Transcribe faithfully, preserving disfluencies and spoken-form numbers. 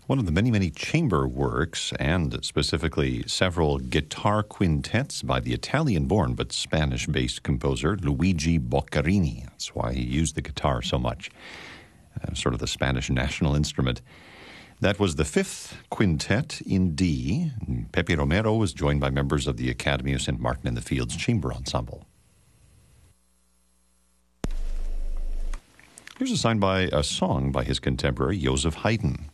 one of the many, many chamber works, and specifically several guitar quintets by the Italian-born but Spanish-based composer Luigi Boccherini. That's why he used the guitar so much, uh, sort of the Spanish national instrument. That was the fifth quintet in D. Pepe Romero was joined by members of the Academy of Saint Martin in the Fields Chamber Ensemble. Here's a sign by a song by his contemporary Joseph Haydn.